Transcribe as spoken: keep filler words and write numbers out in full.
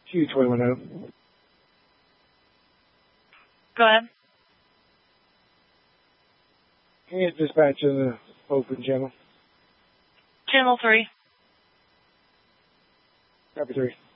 Q twenty-one oh. Go ahead. Can you dispatch in the open channel? Channel three. Copy three.